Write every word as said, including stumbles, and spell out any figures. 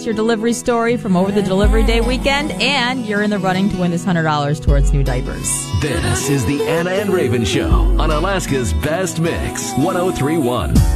your delivery story from over the delivery day weekend, and you're in the running to win this one hundred dollars towards new diapers. This is the Anna and Raven Show on Alaska's Best Mix, one oh three point one.